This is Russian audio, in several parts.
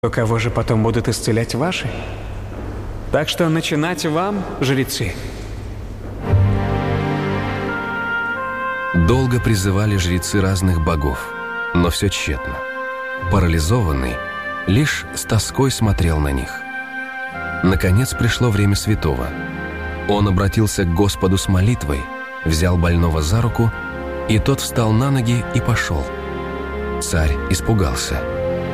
то кого же потом будут исцелять ваши? Так что начинать вам, жрецы. Долго призывали жрецы разных богов, но все тщетно. Парализованный, лишь с тоской смотрел на них. Наконец пришло время святого. Он обратился к Господу с молитвой, взял больного за руку, и тот встал на ноги и пошел. Царь испугался.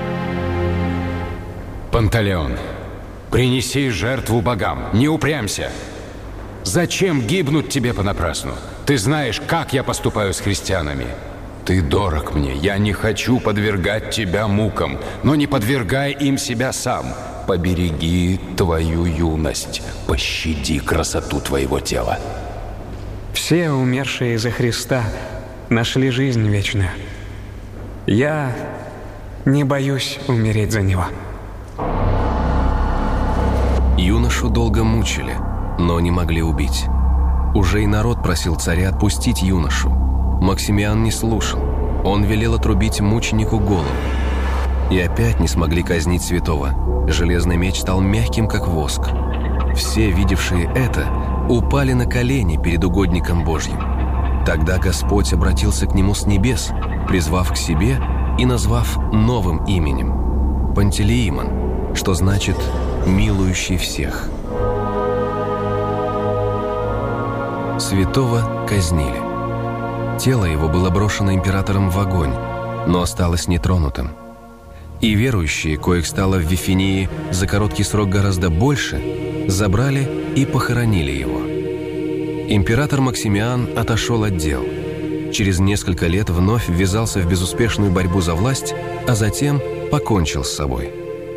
Панталеон, принеси жертву богам, не упрямься. Зачем гибнуть тебе понапрасну? Ты знаешь, как я поступаю с христианами. Ты дорог мне, я не хочу подвергать тебя мукам, но не подвергай им себя сам. Побереги твою юность, пощади красоту твоего тела. Все умершие за Христа нашли жизнь вечную. Я не боюсь умереть за Него. Юношу долго мучили, но не могли убить. Уже и народ просил царя отпустить юношу. Максимиан не слушал. Он велел отрубить мученику голову. И опять не смогли казнить святого. Железный меч стал мягким, как воск. Все, видевшие это, упали на колени перед угодником Божьим. Тогда Господь обратился к нему с небес, призвав к себе и назвав новым именем – Пантелеимон, что значит «милующий всех». Святого казнили. Тело его было брошено императором в огонь, но осталось нетронутым. И верующие, коих стало в Вифинии за короткий срок гораздо больше, забрали и похоронили его. Император Максимиан отошел от дел. Через несколько лет вновь ввязался в безуспешную борьбу за власть, а затем покончил с собой.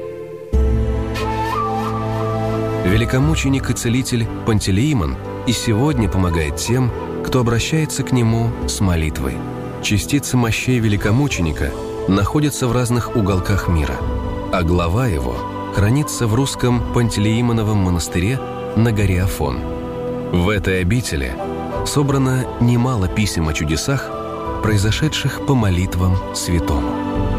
Великомученик и целитель Пантелеимон и сегодня помогает тем, кто обращается к нему с молитвой. Частицы мощей великомученика находятся в разных уголках мира, а глава его хранится в русском Пантелеимоновом монастыре на горе Афон. В этой обители собрано немало писем о чудесах, произошедших по молитвам святому.